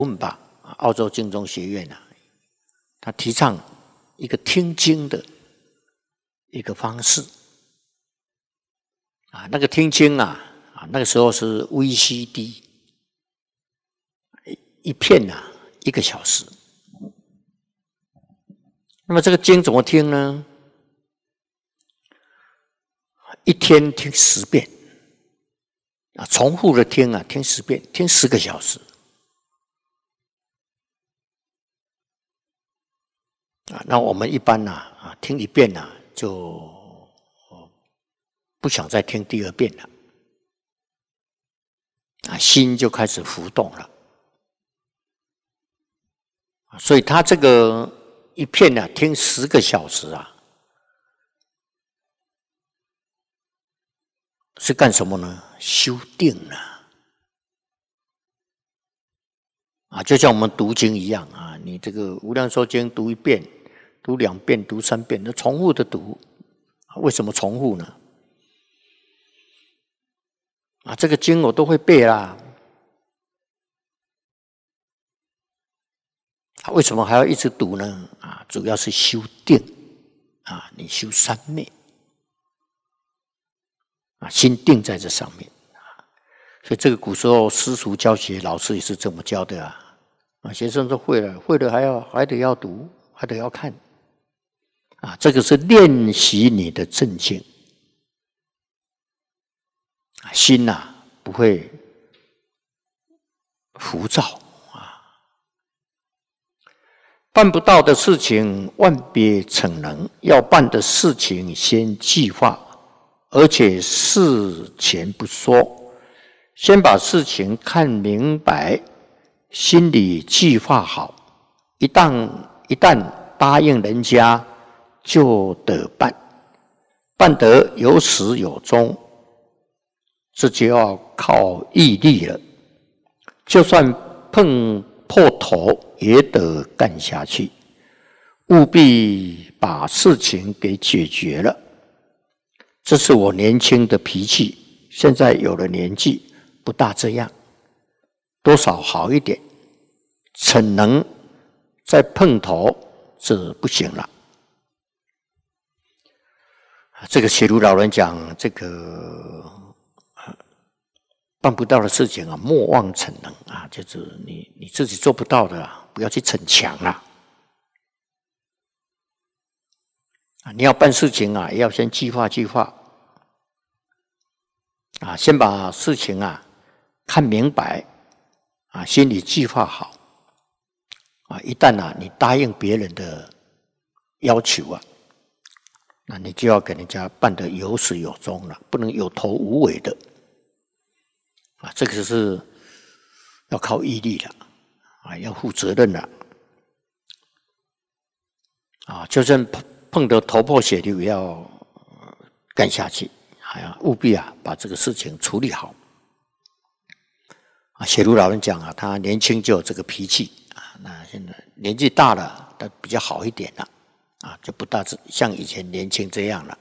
问吧，澳洲净宗学院啊，他提倡一个听经的一个方式啊，那个听经啊，那个时候是 VCD 一片啊，1个小时。那么这个经怎么听呢？一天听10遍啊，重复的听啊，听10遍，听10个小时啊。那我们一般啊，听1遍啊，就不想再听第2遍了啊，心就开始浮动了。所以他这个一片啊，听10个小时啊，是干什么呢？修定啊！啊，就像我们读经一样啊，你这个《无量寿经》读1遍、读2遍、读3遍，那重复的读，为什么重复呢？啊，这个经我都会背啦，为什么还要一直读呢？啊，主要是修定啊，你修3昧啊，心定在这上面啊。所以这个古时候私塾教学老师也是这么教的啊。啊，学生都会了，会了还得要读，还得要看啊。这个是练习你的正境啊，心呐不会浮躁。办不到的事情万别逞能，要办的事情先计划，而且事前不说，先把事情看明白，心里计划好，一旦答应人家，就得办，办得有始有终，这就要靠毅力了。就算碰破头也得干下去，务必把事情给解决了。这是我年轻的脾气，现在有了年纪，不大这样，多少好一点。逞能再碰头，这不行了。这个写如老人讲，这个办不到的事情啊，莫妄逞能啊，就是你自己做不到的啊，不要去逞强啦。啊，你要办事情啊，也要先计划计划啊，先把事情啊看明白啊，心里计划好啊。一旦啊你答应别人的要求啊，那你就要给人家办得有始有终了，不能有头无尾的。啊，这个是要靠毅力了，啊，要负责任了，啊，就算碰得头破血流，也要干下去，还要务必啊把这个事情处理好。啊，写如老人讲啊，他年轻就有这个脾气啊，那现在年纪大了，他比较好一点了，啊，就不大像以前年轻这样了。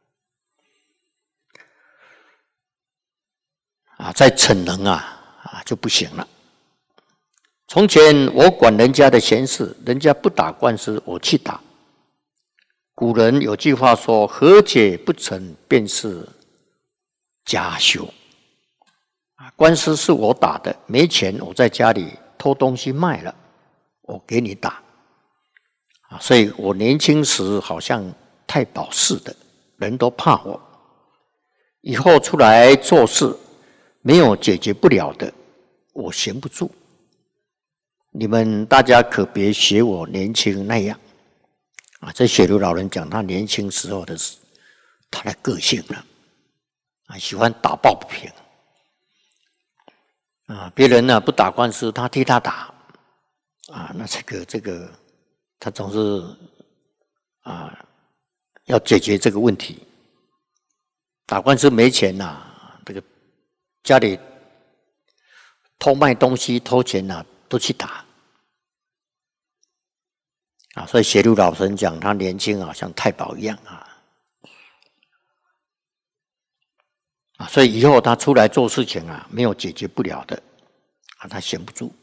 啊，再逞能啊就不行了。从前我管人家的闲事，人家不打官司，我去打。古人有句话说：“和解不成，便是家休。”啊，官司是我打的，没钱，我在家里偷东西卖了，我给你打。啊，所以我年轻时好像太保似的，人都怕我。以后出来做事，没有解决不了的，我闲不住。你们大家可别学我年轻那样啊！这写如老人讲他年轻时候的他的个性了啊，喜欢打抱不平啊，别人呢不打官司，他替他打啊，那这个他总是啊要解决这个问题。打官司没钱呐，这个家里偷卖东西、偷钱呐，都去打啊！所以写如老人讲，他年轻啊，像太保一样啊，所以以后他出来做事情啊，没有解决不了的啊，他闲不住